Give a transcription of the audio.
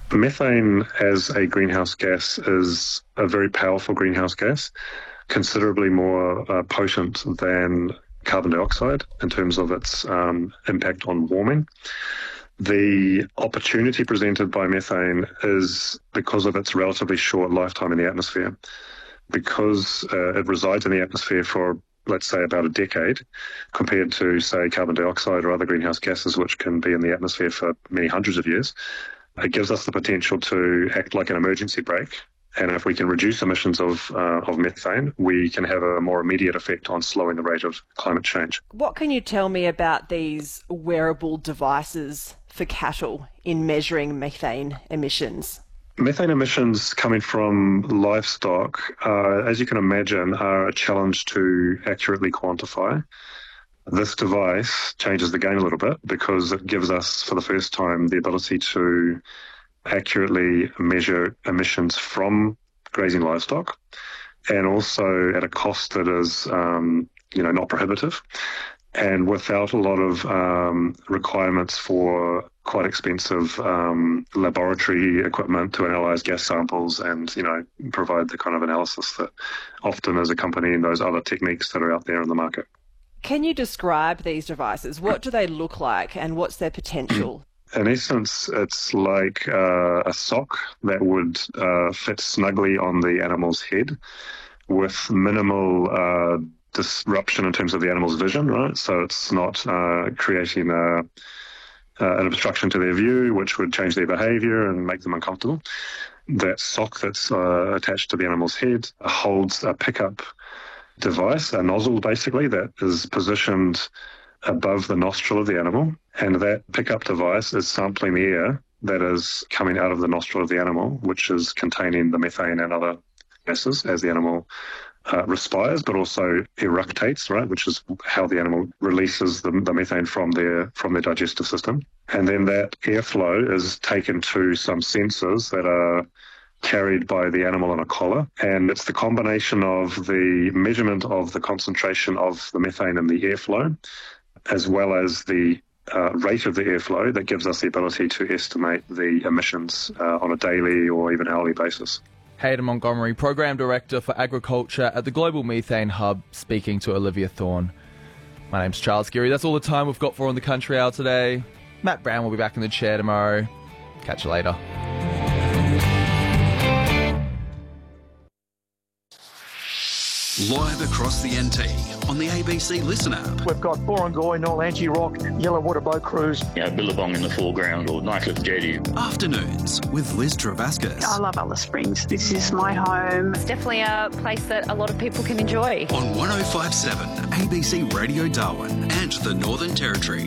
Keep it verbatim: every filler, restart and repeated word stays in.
Methane as a greenhouse gas is a very powerful greenhouse gas, considerably more uh, potent than carbon dioxide in terms of its um, impact on warming. The opportunity presented by methane is because of its relatively short lifetime in the atmosphere. Because uh, it resides in the atmosphere for, let's say, about a decade, compared to, say, carbon dioxide or other greenhouse gases, which can be in the atmosphere for many hundreds of years, it gives us the potential to act like an emergency brake. And if we can reduce emissions of uh, of methane, we can have a more immediate effect on slowing the rate of climate change. What can you tell me about these wearable devices for cattle in measuring methane emissions? Methane emissions coming from livestock, uh, as you can imagine, are a challenge to accurately quantify. This device changes the game a little bit because it gives us, for the first time, the ability to accurately measure emissions from grazing livestock, and also at a cost that is, um, you know, not prohibitive, and without a lot of um, requirements for quite expensive um, laboratory equipment to analyze gas samples and, you know, provide the kind of analysis that often is accompanying those other techniques that are out there in the market. Can you describe these devices? What do they look like and what's their potential? In essence, it's like uh, a sock that would uh, fit snugly on the animal's head with minimal uh, disruption in terms of the animal's vision, right? So it's not uh, creating a, uh, an obstruction to their view, which would change their behavior and make them uncomfortable. That sock that's uh, attached to the animal's head holds a pickup device, a nozzle basically, that is positioned above the nostril of the animal, and that pickup device is sampling the air that is coming out of the nostril of the animal, which is containing the methane and other gases as the animal uh, respires, but also eructates, right, which is how the animal releases the, the methane from their from their digestive system. And then that airflow is taken to some sensors that are carried by the animal on a collar, and it's the combination of the measurement of the concentration of the methane in the airflow as well as the uh, rate of the airflow that gives us the ability to estimate the emissions uh, on a daily or even hourly basis. Hayden Montgomery, Program Director for Agriculture at the Global Methane Hub, speaking to Olivia Thorne. My name's Charles Geary. That's all the time we've got for On the Country Hour today. Matt Brown will be back in the chair tomorrow. Catch you later. Live across the N T on the A B C Listen app. We've got Borongoy, Nolangi Rock, Yellowwater Boat Cruise. You know, Billabong in the foreground or Nycliffe Jetty. Afternoons with Liz Travascus. I love Alice Springs. This is my home. It's definitely a place that a lot of people can enjoy. On one oh five point seven A B C Radio Darwin and the Northern Territory.